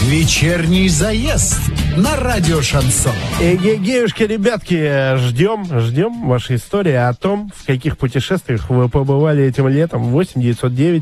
Вечерний заезд на радио Шансон. Девушки, ребятки, ждем ваши истории о том, в каких путешествиях вы побывали этим летом. 8 909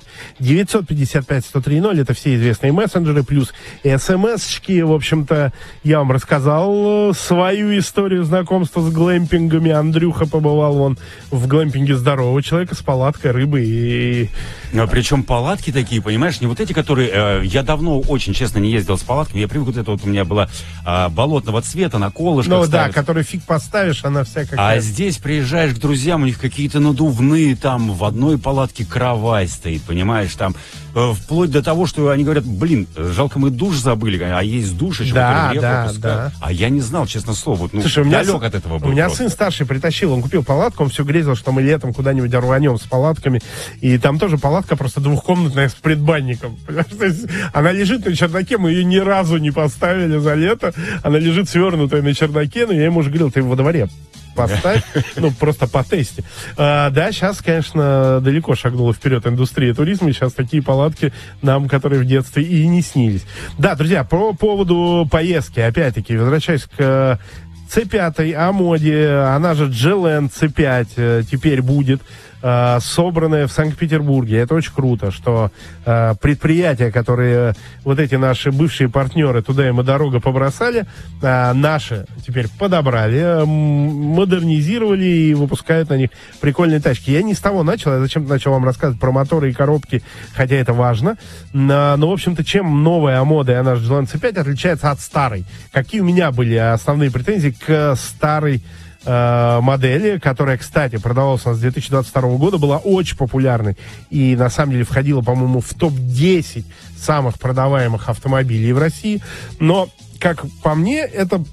955 103 это все известные мессенджеры, плюс смс-очки. В общем-то, я вам рассказал свою историю знакомства с глэмпингами. Андрюха побывал вон в глэмпинге здорового человека с палаткой, рыбой и... Причем палатки такие, понимаешь, не вот эти, которые... я давно, очень честно, не ездил с палатками. Я привык, вот это вот у меня было болотного цвета, на колышках. Ну да, который фиг поставишь, она вся какая... А здесь приезжаешь к друзьям, у них какие-то надувные, там в одной палатке кровать стоит, понимаешь, там... Вплоть до того, что они говорят, блин, жалко, мы душ забыли, а есть душ еще, да, который да, да. А я не знал, честно слово. Ну, слушай, у меня далек от этого был. У меня просто. сын старший притащил, он купил палатку, он все грезил, что мы летом куда-нибудь рванем с палатками. И там тоже палатка просто двухкомнатная с предбанником. То есть она лежит на чердаке, мы ее ни разу не поставили за лето. Она лежит свернутая на чердаке, но я ему уже говорил, ты во дворе поставь, ну, просто по тесте. Да, сейчас, конечно, далеко шагнула вперед индустрия туризма, и сейчас такие палатки нам, которые в детстве и не снились. Да, друзья, по поводу поездки, опять-таки, возвращаясь к C5, Амоде, она же G-Land C5 теперь будет собранная в Санкт-Петербурге. Это очень круто, что предприятия, которые вот эти наши бывшие партнеры туда им и дорога побросали, наши теперь подобрали, модернизировали и выпускают на них прикольные тачки. Я не с того начал, я зачем-то начал вам рассказывать про моторы и коробки, хотя это важно. Но, в общем-то, чем новая Амода и она же G-Land C5 отличается от старой? Какие у меня были основные претензии к старой модели, которая, кстати, продавалась у нас с 2022 года, была очень популярной и, на самом деле, входила, по-моему, в топ-10 самых продаваемых автомобилей в России. Но, как по мне, это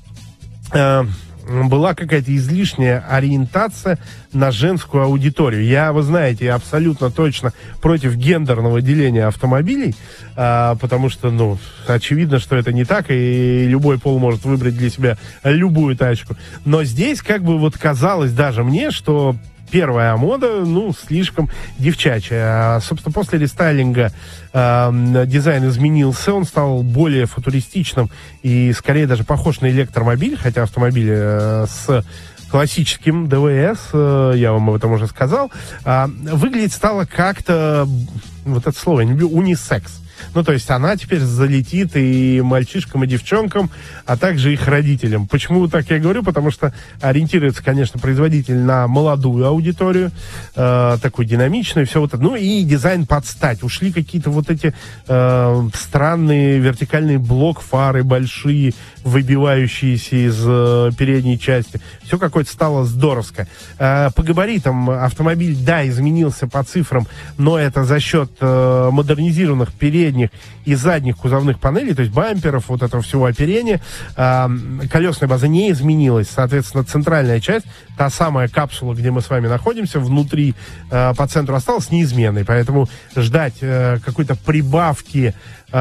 была какая-то излишняя ориентация на женскую аудиторию. Я, вы знаете, абсолютно точно против гендерного деления автомобилей, потому что, ну, очевидно, что это не так, и любой пол может выбрать для себя любую тачку. Но здесь, как бы, вот казалось даже мне, что первая мода, ну, слишком девчачья. Собственно, после рестайлинга дизайн изменился, он стал более футуристичным и скорее даже похож на электромобиль, хотя автомобиль с классическим ДВС, я вам об этом уже сказал, выглядеть стало как-то, вот это слово, я не люблю, унисекс. Ну, то есть она теперь залетит и мальчишкам, и девчонкам, а также их родителям. Почему так я говорю? Потому что ориентируется, конечно, производитель на молодую аудиторию, такую динамичную, все вот это. Ну, и дизайн под стать. Ушли какие-то вот эти странные вертикальные блок-фары большие, выбивающиеся из передней части. Все какое-то стало здоровское. По габаритам автомобиль, да, изменился по цифрам, но это за счет модернизированных передних и задних кузовных панелей, то есть бамперов, вот этого всего оперения. Колесная база не изменилась, соответственно, центральная часть, та самая капсула, где мы с вами находимся, внутри по центру осталась неизменной, поэтому ждать какой-то прибавки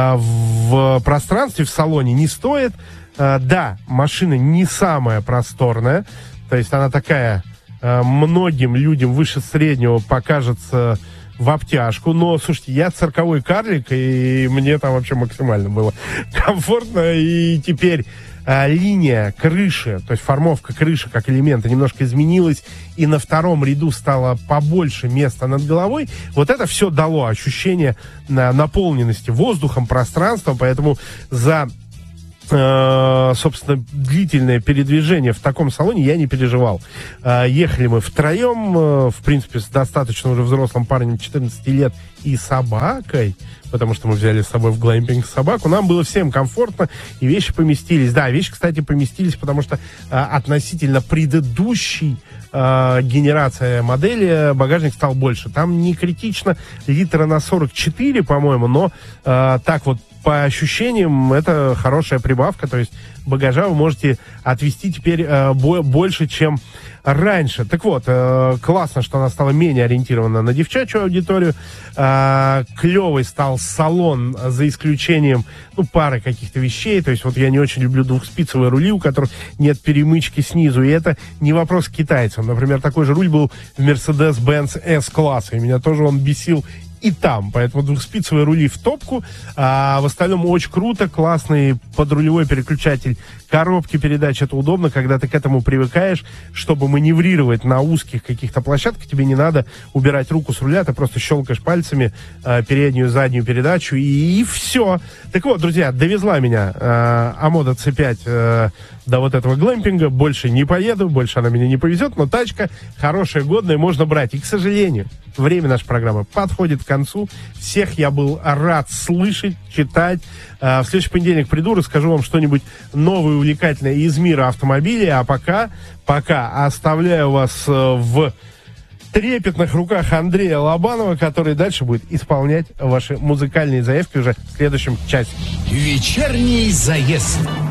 в пространстве, в салоне не стоит. Да, машина не самая просторная, то есть она такая многим людям выше среднего покажется в обтяжку, но, слушайте, я цирковой карлик, и мне там вообще максимально было комфортно, и теперь линия крыши, то есть формовка крыши как элемента немножко изменилась, и на втором ряду стало побольше места над головой. Вот это все дало ощущение наполненности воздухом, пространством, поэтому за собственно, длительное передвижение в таком салоне я не переживал. Ехали мы втроем, в принципе, с достаточно уже взрослым парнем 14 лет и собакой, потому что мы взяли с собой в глэмпинг собаку. Нам было всем комфортно, и вещи поместились. Да, вещи, кстати, поместились, потому что относительно предыдущей генерация модели багажник стал больше. Там не критично, литра на 44, по-моему, но так вот по ощущениям это хорошая прибавка, то есть багажа вы можете отвезти теперь больше, чем раньше. Так вот, классно, что она стала менее ориентирована на девчачью аудиторию. Клевый стал салон, за исключением, ну, пары каких-то вещей. То есть вот я не очень люблю двухспицевые рули, у которых нет перемычки снизу. И это не вопрос к китайцам. Например, такой же руль был в Mercedes-Benz S-класса. И меня тоже он бесил и там. Поэтому двухспицевые рули в топку. А в остальном очень круто, классный подрулевой переключатель коробки передач. Это удобно, когда ты к этому привыкаешь. Чтобы маневрировать на узких каких-то площадках, тебе не надо убирать руку с руля, ты просто щелкаешь пальцами переднюю, заднюю передачу, и все. Так вот, друзья, довезла меня Амода C5 до вот этого глэмпинга. Больше не поеду, больше она меня не повезет, но тачка хорошая, годная, можно брать. И, к сожалению, время нашей программы подходит к концу. Всех я был рад слышать, читать. В следующий понедельник приду, расскажу вам что-нибудь новое, увлекательное из мира автомобилей. А пока оставляю вас в трепетных руках Андрея Лобанова, который дальше будет исполнять ваши музыкальные заявки уже в следующем часе. Вечерний заезд.